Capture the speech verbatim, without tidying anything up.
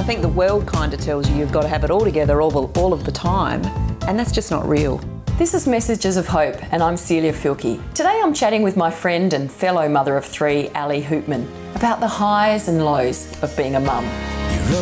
think the world kind of tells you you've got to have it all together all, the, all of the time, and that's just not real. This is Messages of Hope, and I'm Celia Filkey. Today I'm chatting with my friend and fellow mother of three, Ali Hoopman, about the highs and lows of being a mum.